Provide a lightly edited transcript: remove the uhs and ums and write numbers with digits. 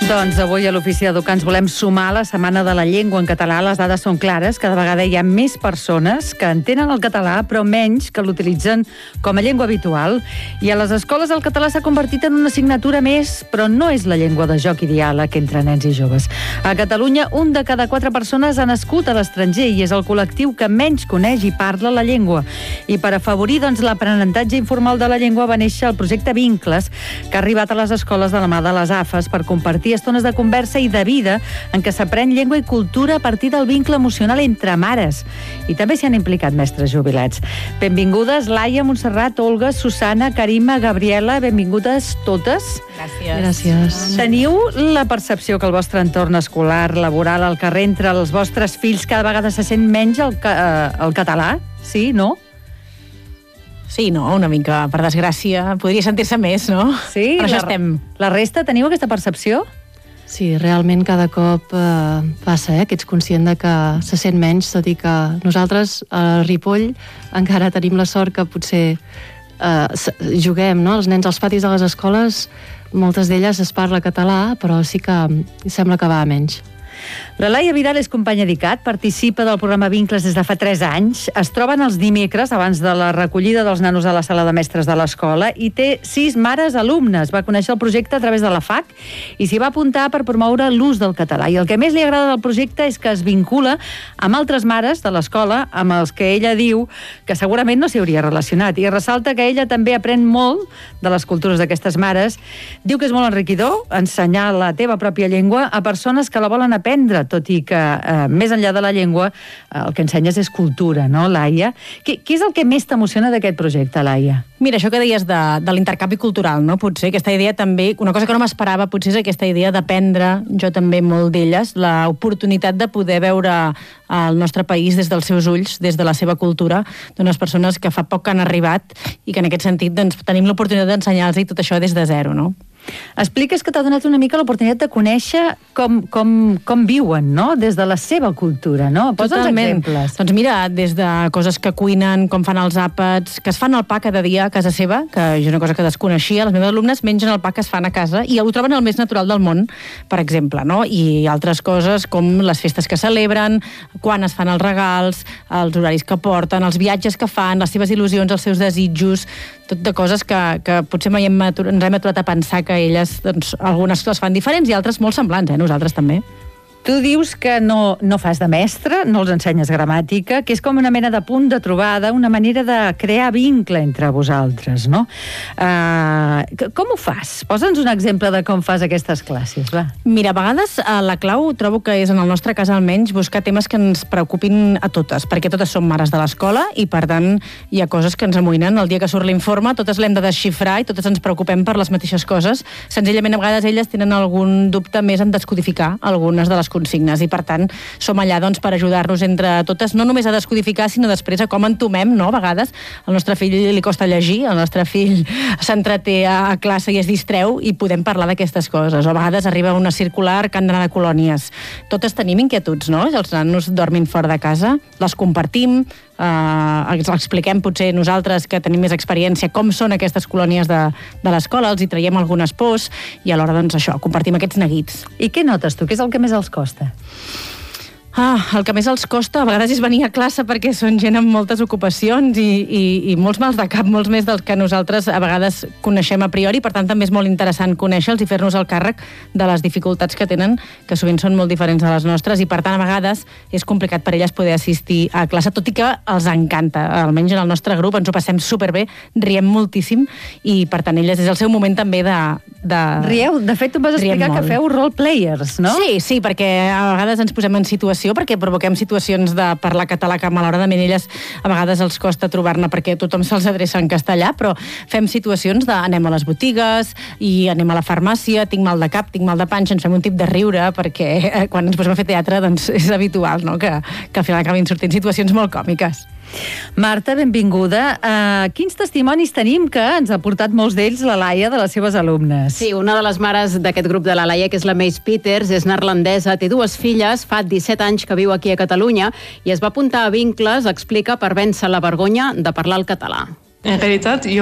Doncs avui a l'Ofici d'Educar ens volem sumar a la Setmana de la Llengua en català. Les dades són clares. Cada vegada hi ha més persones que entenen el català, però menys que l'utilitzen com a llengua habitual. I a les escoles el català s'ha convertit en una assignatura més, però no és la llengua de joc i diàleg entre nens i joves. A Catalunya, 1 de cada 4 persones ha nascut a l'estranger i és el col·lectiu que menys coneix i parla la llengua. I per afavorir l'aprenentatge informal de la llengua va néixer el projecte Vincles, que ha arribat a les escoles de la mà de les AFES per compartir estones de conversa i de vida en què s'aprèn llengua i cultura a partir del vincle emocional entre mares. I també s'hi han implicat mestres jubilats. Benvingudes Laia, Montserrat, Olga, Susana, Karima, Gabriela, benvingudes totes. Gràcies. Teniu la percepció que el vostre entorn escolar, laboral, al carrer, entre els vostres fills cada vegada se sent menys el català? Sí, no? Sí, no, una mica, per desgràcia. Podria sentir-se més, no? Sí? Per això estem. La resta, teniu aquesta percepció? Sí, realment cada cop passa, que ets conscient de que se sent menys, tot i que nosaltres a Ripoll encara tenim la sort que potser juguem, no? Els nens als patis de les escoles, moltes d'elles es parla català, però sí que sembla que va a menys. La Laia Vidal és companya d'ICAT, participa del programa Vincles des de fa 3 anys, es troben els dimecres abans de la recollida dels nanos a la sala de mestres de l'escola i té 6 mares alumnes. Va conèixer el projecte a través de la FAC i s'hi va apuntar per promoure l'ús del català. I el que més li agrada del projecte és que es vincula amb altres mares de l'escola amb els que ella diu que segurament no s'hi hauria relacionat. I ressalta que ella també aprèn molt de les cultures d'aquestes mares. Diu que és molt enriquidor ensenyar la teva pròpia llengua a persones que la volen aprendre, tot i que més enllà de la llengua el que ensenyes és cultura, no, Laia? Què és el que més t'emociona d'aquest projecte, Laia? Mira, això que deies de l'intercanvi cultural, no? Potser aquesta idea també, una cosa que no m'esperava, potser és aquesta idea d'aprendre, jo també molt d'elles, l'oportunitat de poder veure el nostre país des dels seus ulls, des de la seva cultura, d'unes persones que fa poc que han arribat i que en aquest sentit doncs, tenim l'oportunitat d'ensenyar-los tot això des de zero, no? Expliques que t'ha donat una mica l'oportunitat de conèixer com viuen, no? Des de la seva cultura, no? Posa'ns exemples. Doncs mira, des de coses que cuinen, com fan els àpats, que es fan el pa cada dia a casa seva, que és una cosa que desconeixia, les meves alumnes mengen el pa que es fan a casa i ho troben el més natural del món, per exemple, no? I altres coses com les festes que celebren, quan es fan els regals, els horaris que porten, els viatges que fan, les seves il·lusions, els seus desitjos, tot de coses que potser ens hem aturat a pensar que elles, doncs, algunes les fan diferents i altres molt semblants, nosaltres també. Tu dius que no fas de mestre, no els ensenyes gramàtica, que és com una mena de punt de trobada, una manera de crear vincle entre vosaltres, no? Com ho fas? Posa'ns un exemple de com fas aquestes classes, va. Mira, a vegades la clau trobo que és, en el nostre cas almenys, buscar temes que ens preocupin a totes, perquè totes som mares de l'escola i, per tant, hi ha coses que ens amoïnen. El dia que surt l'informe, totes l'hem de desxifrar i totes ens preocupem per les mateixes coses. Senzillament, a vegades elles tenen algun dubte més en descodificar algunes de les consignes i, per tant, som allà doncs, per ajudar-nos entre totes, no només a descodificar, sinó després a com entomem, no? A vegades al nostre fill li costa llegir, al nostre fill s'entreté a classe i es distreu i podem parlar d'aquestes coses. O a vegades arriba una circular que han d'anar de colònies. Totes tenim inquietuds, no? Els nanos dormin fora de casa, les compartim, els expliquem potser nosaltres que tenim més experiència com són aquestes colònies de l'escola, els hi traiem algunes pors i alhora doncs això, compartim aquests neguits. I què notes tu? Què és el que més els costa? El que més els costa a vegades és venir a classe perquè són gent amb moltes ocupacions i molts mals de cap, molts més dels que nosaltres a vegades coneixem a priori, per tant també és molt interessant conèixer-los i fer-nos el càrrec de les dificultats que tenen, que sovint són molt diferents de les nostres i per tant a vegades és complicat per elles poder assistir a classe, tot i que els encanta, almenys en el nostre grup ens ho passem superbé, riem moltíssim i per tant elles és el seu moment també de... Rieu, de fet tu em vas explicar que feu role players, no? Sí, perquè a vegades ens posem en situació perquè provoquem situacions de parlar català que malauradament elles a vegades els costa trobar-ne perquè tothom se'ls adreça en castellà, però fem situacions de anem a les botigues i anem a la farmàcia, tinc mal de cap, tinc mal de panxa, ens fem un tip de riure perquè quan ens posem a fer teatre doncs és habitual, no? que al final acabin sortint situacions molt còmiques. Marta, benvinguda. Quins testimonis tenim que ens ha portat molts d'ells la Laia de les seves alumnes? Sí, una de les mares d'aquest grup de la Laia, que és la Mace Peters, és neerlandesa, té 2 filles, fa 17 anys que viu aquí a Catalunya i es va apuntar a Vincles, explica, per vèncer la vergonya de parlar el català. En realitat, jo